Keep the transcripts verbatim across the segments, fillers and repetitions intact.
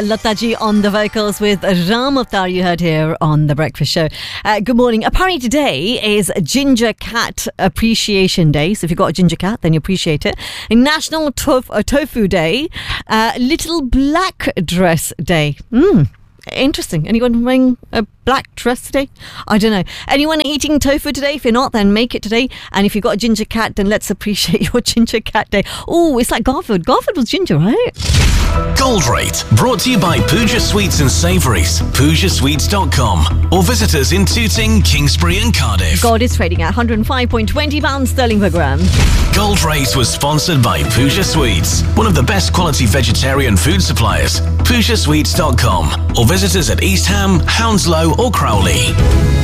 Lata ji on the vocals with Ram Avatar you heard here on The Breakfast Show. Uh, good morning. Apparently today is Ginger Cat Appreciation Day. So if you've got a ginger cat, then you appreciate it. National tof- uh, Tofu Day. Uh, Little Black Dress Day. Hmm. Interesting. Anyone wearing a black dress today? I don't know. Anyone eating tofu today? If you're not, then make it today. And if you've got a ginger cat, then let's appreciate your ginger cat day. Oh, it's like Garfield. Garfield was ginger, right? Gold Rate, brought to you by Pooja Sweets and Savouries, pooja sweets dot com, or visit us in Tooting, Kingsbury and Cardiff. Gold is trading at one hundred five point two zero pounds sterling per gram. Gold Rate was sponsored by Pooja Sweets, one of the best quality vegetarian food suppliers, pooja sweets dot com, or visit us at East Ham, Hounslow or Crowley.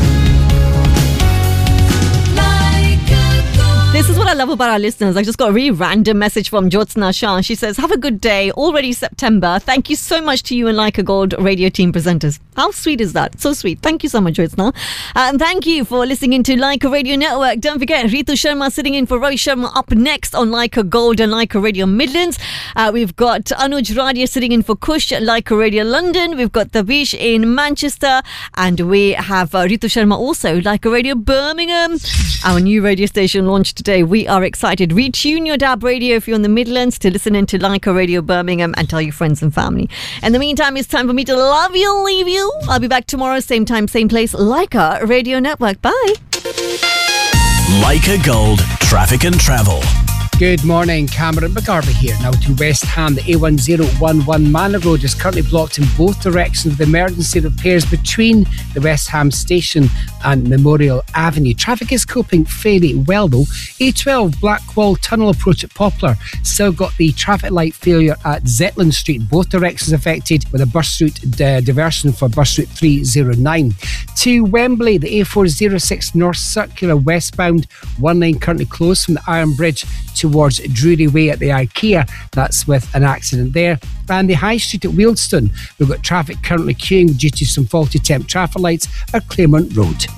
This is what I love about our listeners. I just got a really random message from Jyotsna Shah. She says, have a good day. Already September. Thank you so much to you and Like a Gold radio team presenters. How sweet is that? So sweet. Thank you so much, Jyotsna. Uh, and thank you for listening to Like a Radio Network. Don't forget, Ritu Sharma sitting in for Roy Sharma up next on Like a Gold and Like a Radio Midlands. Uh, we've got Anuj Radia sitting in for Kush at Like a Radio London. We've got Tavish in Manchester. And we have uh, Ritu Sharma also, Like a Radio Birmingham. Our new radio station launched today. We are excited. Retune your D A B radio if you're in the Midlands to listen into Like a Radio Birmingham and tell your friends and family. In the meantime, it's time for me to love you and leave you. I'll be back tomorrow, same time, same place, Like a Radio Network. Bye. Like a Gold, traffic and travel. Good morning, Cameron McGarvey here. Now to West Ham, the A one zero one one Manor Road is currently blocked in both directions with emergency repairs between the West Ham station and Memorial Avenue. Traffic is coping fairly well though. A twelve Blackwall Tunnel approach at Poplar still got the traffic light failure at Zetland Street. Both directions affected with a bus route uh, diversion for bus route three oh nine. To Wembley, the A four oh six North Circular westbound, one lane currently closed from the Iron Bridge towards Drury Way at the IKEA. That's with an accident there. And the High Street at Wealdstone, we've got traffic currently queuing due to some faulty temp traffic lights at Claremont Road.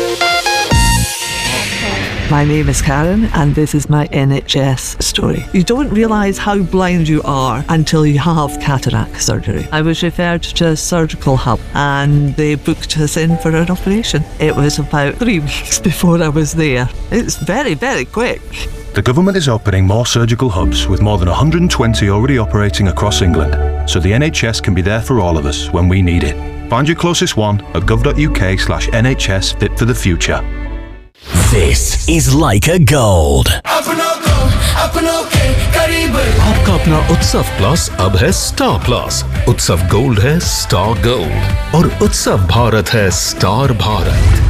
My name is Karen and this is my N H S story. You don't realise how blind you are until you have cataract surgery. I was referred to a surgical hub and they booked us in for an operation. It was about three weeks before I was there. It's very, very quick. The government is opening more surgical hubs with more than one hundred twenty already operating across England, so the N H S can be there for all of us when we need it. Find your closest one at gov.uk slash NHS Fit for the Future. This is Like a Gold. आपका अपना उत्सव plus अब है star plus. उत्सव gold है star gold और उत्सव भारत है स्टार भारत.